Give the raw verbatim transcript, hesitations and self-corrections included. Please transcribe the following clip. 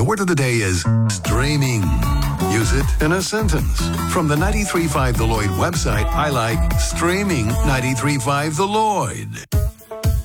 The word of the day is streaming. Use it in a sentence. From the ninety-three point five The Lloyd website, I like streaming ninety-three point five The Lloyd.